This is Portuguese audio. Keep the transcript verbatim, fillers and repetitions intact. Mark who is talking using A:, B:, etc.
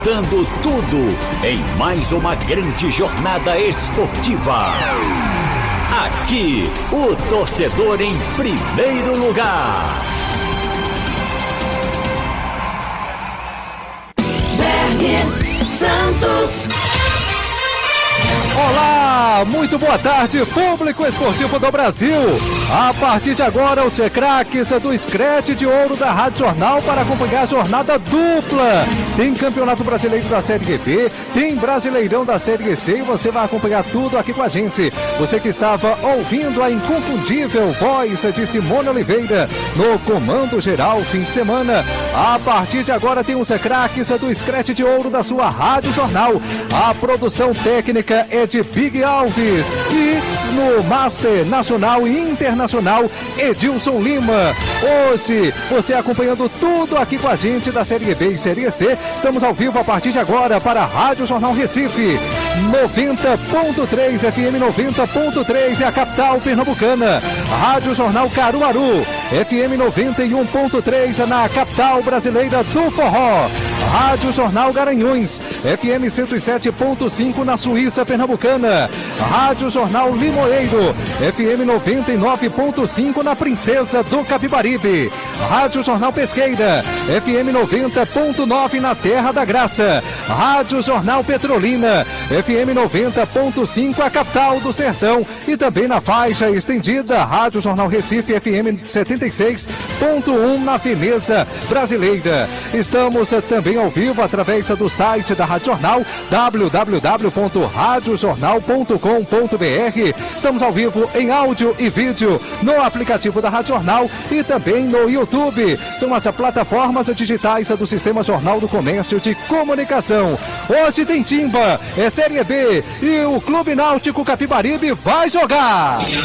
A: Dando tudo em mais uma grande jornada esportiva. Aqui, o torcedor em primeiro lugar.
B: Santos.
C: Olá, muito boa tarde, público esportivo do Brasil. A partir de agora, os craques do Scratch de Ouro da Rádio Jornal para acompanhar a jornada dupla. Tem Campeonato Brasileiro da Série B, tem Brasileirão da Série C e você vai acompanhar tudo aqui com a gente. Você que estava ouvindo a inconfundível voz de Simone Oliveira no Comando Geral fim de semana. A partir de agora tem os craques do Scratch de Ouro da sua Rádio Jornal. A produção técnica é de Big Alves e no Master Nacional e Internacional Edilson Lima. Hoje você acompanhando tudo aqui com a gente da Série B e Série C. Estamos ao vivo a partir de agora para a Rádio Jornal Recife noventa ponto três, F M noventa ponto três é a capital pernambucana. Rádio Jornal Caruaru, F M noventa e um ponto três na capital brasileira do forró. Rádio Jornal Garanhuns, F M cento e sete ponto cinco na Suíça pernambucana. Rádio Jornal Limoeiro, F M noventa e nove ponto cinco na Princesa do Capibaribe. Rádio Jornal Pesqueira, F M noventa ponto nove na Terra da Graça. Rádio Jornal Petrolina, F M noventa ponto cinco a capital do Sertão. E também na faixa estendida, Rádio Jornal Recife, F M setenta e seis ponto um na Veneza Brasileira. Estamos também ao vivo através do site da Rádio Jornal, w w w ponto rádio jornal ponto com ponto b r. Estamos ao vivo em áudio e vídeo no aplicativo da Rádio Jornal e também no YouTube. São as plataformas digitais do Sistema Jornal do Comércio de Comunicação. Hoje tem Timba, é Série B e o Clube Náutico Capibaribe vai jogar.